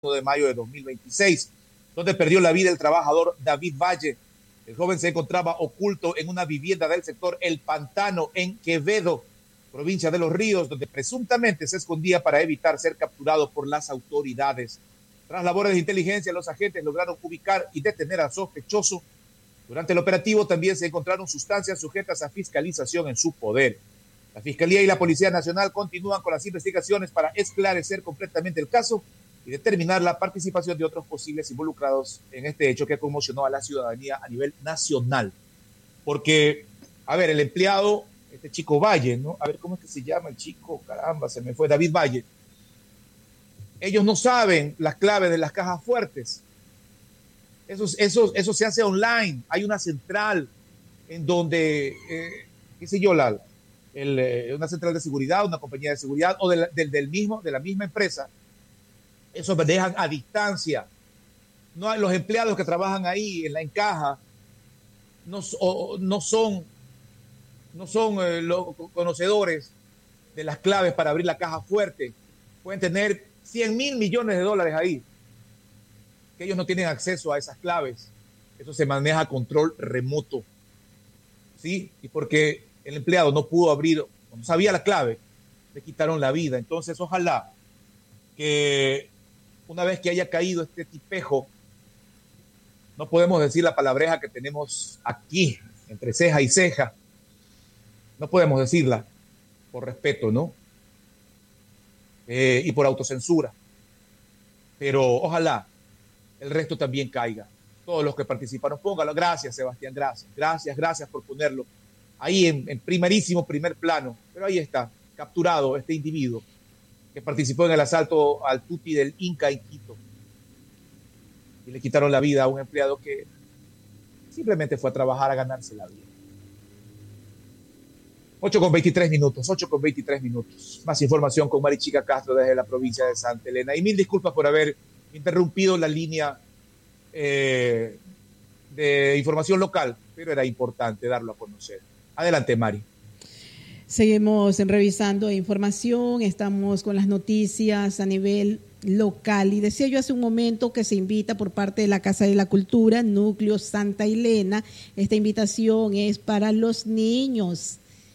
de mayo de 2026, donde perdió la vida el trabajador David Valle. El joven se encontraba oculto en una vivienda del sector El Pantano en Quevedo, provincia de Los Ríos, donde presuntamente se escondía para evitar ser capturado por las autoridades. Tras labores de inteligencia, los agentes lograron ubicar y detener al sospechoso. Durante el operativo también se encontraron sustancias sujetas a fiscalización en su poder. La Fiscalía y la Policía Nacional continúan con las investigaciones para esclarecer completamente el caso y determinar la participación de otros posibles involucrados en este hecho que conmocionó a la ciudadanía a nivel nacional. Porque, a ver, el empleado, este chico Valle, ¿no? A ver, ¿cómo es que se llama el chico? Caramba, se me fue, David Valle. Ellos no saben las claves de las cajas fuertes. Eso se hace online. Hay una central en donde, qué sé yo, una central de seguridad, una compañía de seguridad o de la misma empresa. Eso me dejan a distancia. No, los empleados que trabajan ahí en la encaja no son los conocedores de las claves para abrir la caja fuerte. Pueden tener 100,000 millones de dólares ahí, que ellos no tienen acceso a esas claves. Eso se maneja a control remoto, ¿sí? Y porque el empleado no pudo abrir, no sabía la clave, le quitaron la vida. Entonces, ojalá que una vez que haya caído este tipejo, no podemos decir la palabreja que tenemos aquí, entre ceja y ceja. No podemos decirla por respeto, ¿no? Y por autocensura. Pero ojalá el resto también caiga. Todos los que participaron, póngalo. Gracias, Sebastián, gracias por ponerlo ahí en primerísimo primer plano. Pero ahí está, capturado este individuo que participó en el asalto al Tuti del Inca en Quito. Y le quitaron la vida a un empleado que simplemente fue a trabajar a ganarse la vida. 8:23 minutos. Más información con Marichica Castro desde la provincia de Santa Elena. Y mil disculpas por haber interrumpido la línea de información local, pero era importante darlo a conocer. Adelante, Mari. Seguimos revisando información, estamos con las noticias a nivel local y decía yo hace un momento que se invita por parte de la Casa de la Cultura, Núcleo Santa Elena. Esta invitación es para los niños.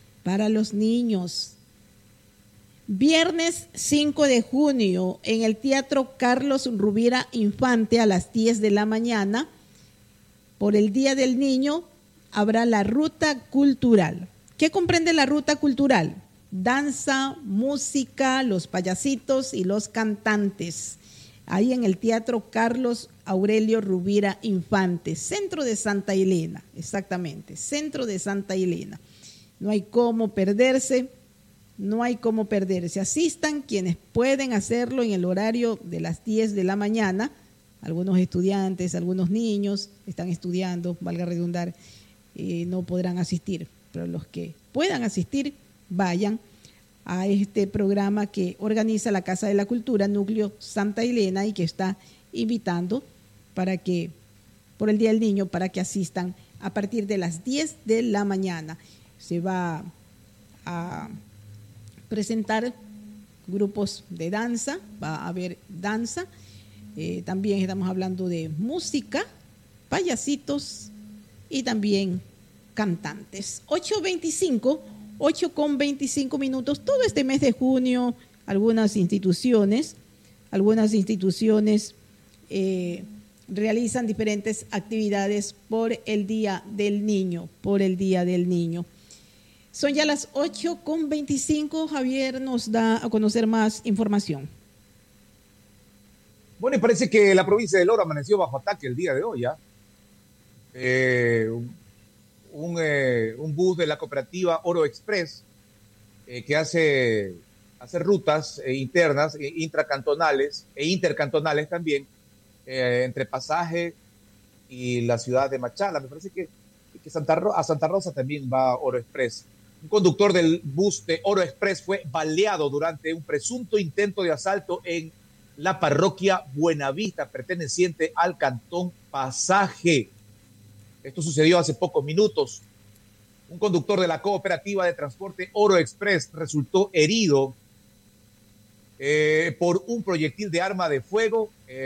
Viernes 5 de junio en el Teatro Carlos Rovira Infante a las 10 de la mañana. Por el Día del Niño habrá la ruta cultural. ¿Qué comprende la ruta cultural? Danza, música, los payasitos y los cantantes. Ahí en el Teatro Carlos Aurelio Rovira Infante, centro de Santa Elena, exactamente, centro de Santa Elena. No hay cómo perderse. Asistan quienes pueden hacerlo en el horario de las 10 de la mañana. Algunos estudiantes, algunos niños están estudiando, valga redundar, no podrán asistir. Pero los que puedan asistir, vayan a este programa que organiza la Casa de la Cultura, Núcleo Santa Elena, y que está invitando para que, por el Día del Niño, para que asistan a partir de las 10 de la mañana. Se va a presentar grupos de danza, va a haber danza, también estamos hablando de música, payasitos y también cantantes. 8:25 minutos, todo este mes de junio, algunas instituciones realizan diferentes actividades por el Día del Niño, Son ya las 8:25. Javier nos da a conocer más información. Bueno, y parece que la provincia del Oro amaneció bajo ataque el día de hoy, ¿ya? Un bus de la cooperativa Oro Express que hace rutas internas, intracantonales e intercantonales también, entre Pasaje y la ciudad de Machala. Me parece que a Santa Rosa también va Oro Express. Un conductor del bus de Oro Express fue baleado durante un presunto intento de asalto en la parroquia Buenavista, perteneciente al cantón Pasaje. Esto sucedió hace pocos minutos. Un conductor de la cooperativa de transporte Oro Express resultó herido por un proyectil de arma de fuego.